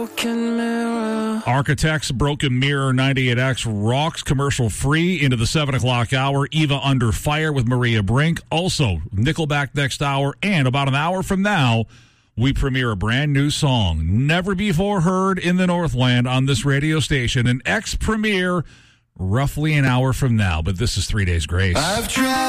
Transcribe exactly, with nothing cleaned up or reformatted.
Architects, Broken Mirror, ninety-eight X rocks commercial free into the seven o'clock hour. Eva Under Fire with Maria Brink. Also, Nickelback next hour. And about an hour from now, we premiere a brand new song, never before heard in the Northland on this radio station. An X premiere roughly an hour from now. But this is Three Days Grace. I've tried.